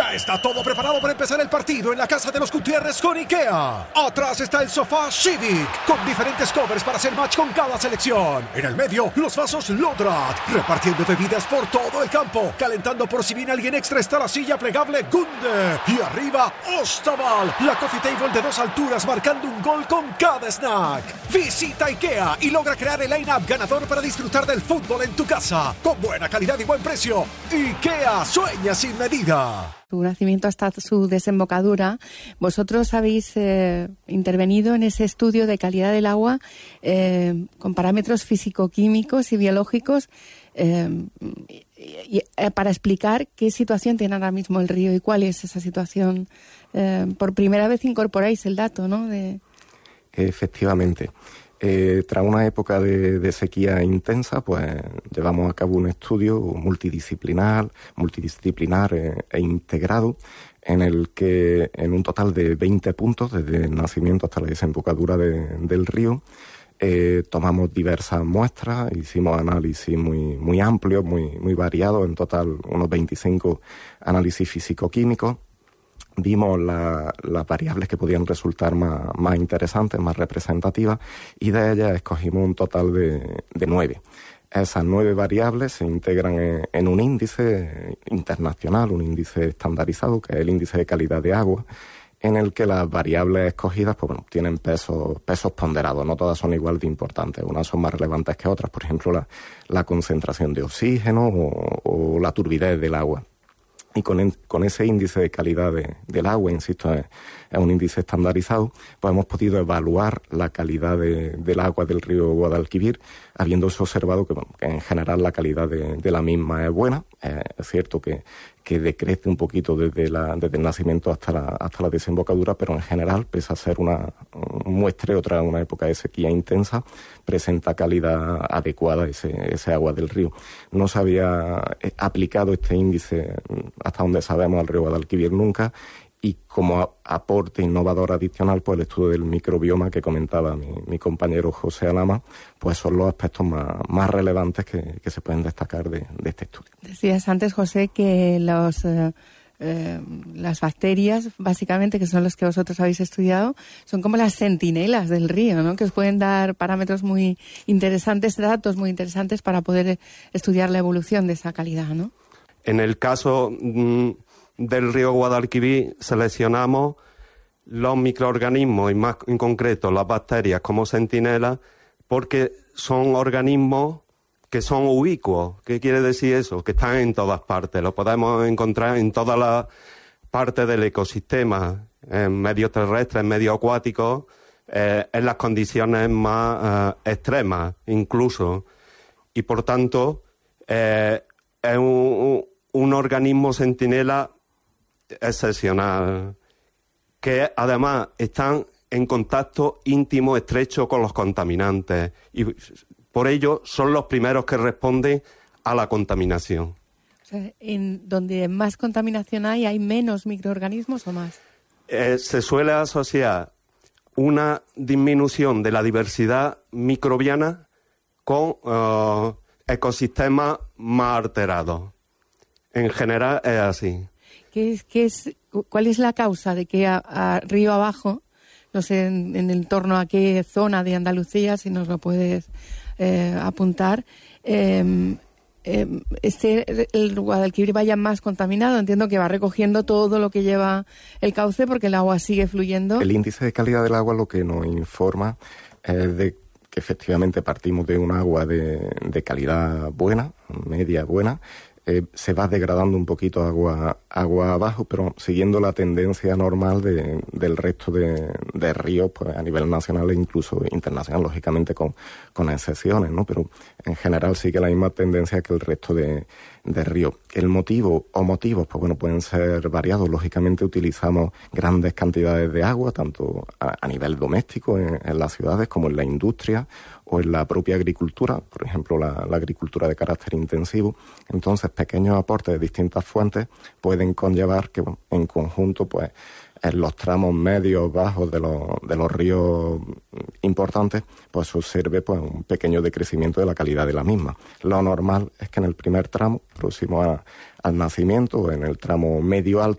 Ya está todo preparado para empezar el partido en la casa de los Gutiérrez con IKEA. Atrás está el sofá Civic, con diferentes covers para hacer match con cada selección. En el medio, los vasos Lodrat, repartiendo bebidas por todo el campo. Calentando por si viene alguien extra está la silla plegable Gunde. Y arriba, Ostaval, la coffee table de 2 alturas marcando un gol con cada snack. Visita IKEA y logra crear el line-up ganador para disfrutar del fútbol en tu casa. Con buena calidad y buen precio. IKEA sueña sin medida. Su nacimiento hasta su desembocadura, vosotros habéis intervenido en ese estudio de calidad del agua con parámetros físico-químicos y biológicos para explicar qué situación tiene ahora mismo el río y cuál es esa situación. Por primera vez incorporáis el dato, ¿no? Efectivamente. Tras una época de sequía intensa, pues llevamos a cabo un estudio multidisciplinar e integrado en el que en un total de 20 puntos, desde el nacimiento hasta la desembocadura del río, tomamos diversas muestras, hicimos análisis muy amplios, muy variados, en total unos 25 análisis físico-químicos. Vimos las variables que podían resultar más interesantes, más representativas, y de ellas escogimos un total de 9. Esas 9 variables se integran en un índice internacional, un índice estandarizado, que es el índice de calidad de agua, en el que las variables escogidas tienen pesos ponderados, no todas son igual de importantes, unas son más relevantes que otras, por ejemplo la concentración de oxígeno o la turbidez del agua. Y con ese índice de calidad del agua, insisto, es un índice estandarizado, pues hemos podido evaluar la calidad del agua del río Guadalquivir, habiéndose observado que en general la calidad de la misma es buena. Es cierto que decrece un poquito desde el nacimiento hasta la desembocadura, pero en general, pese a ser un muestreo tras una época de sequía intensa, presenta calidad adecuada ese agua del río. No se había aplicado este índice, hasta donde sabemos, al río Guadalquivir nunca, y como aporte innovador adicional, pues el estudio del microbioma que comentaba mi compañero José Alama, pues son los aspectos más relevantes que se pueden destacar de este estudio. Decías antes, José, que las bacterias, básicamente, que son las que vosotros habéis estudiado, son como las centinelas del río, ¿no? Que os pueden dar parámetros muy interesantes, datos muy interesantes para poder estudiar la evolución de esa calidad, ¿no? En el caso del río Guadalquivir seleccionamos los microorganismos y más en concreto las bacterias como centinelas porque son organismos que son ubicuos. ¿Qué quiere decir eso? Que están en todas partes, lo podemos encontrar en todas las partes del ecosistema, en medios terrestres, en medios acuáticos, en las condiciones más extremas incluso. Y por tanto es un organismo centinela excepcional, que además están en contacto íntimo, estrecho con los contaminantes y por ello son los primeros que responden a la contaminación. O sea, ¿en donde más contaminación hay menos microorganismos o más? Se suele asociar una disminución de la diversidad microbiana con ecosistemas más alterados. En general es así. ¿Cuál es la causa de que a río abajo, no sé en el torno a qué zona de Andalucía, si nos lo puedes apuntar, el Guadalquivir vaya más contaminado? Entiendo que va recogiendo todo lo que lleva el cauce porque el agua sigue fluyendo. El índice de calidad del agua lo que nos informa es de que efectivamente partimos de un agua de calidad buena, media buena. Se va degradando un poquito agua abajo, pero siguiendo la tendencia normal del resto de ríos, pues a nivel nacional e incluso internacional, lógicamente con excepciones, ¿no? Pero en general sigue la misma tendencia que el resto de ríos. El motivo o motivos, pues bueno, pueden ser variados. Lógicamente utilizamos grandes cantidades de agua, tanto a nivel doméstico en las ciudades como en la industria o en la propia agricultura, por ejemplo la agricultura de carácter intensivo. Entonces pequeños aportes de distintas fuentes pueden conllevar que en conjunto pues en los tramos medios bajos de los ríos importantes pues se observe pues un pequeño decrecimiento de la calidad de la misma. Lo normal es que en el primer tramo próximo al nacimiento, en el tramo medio alto,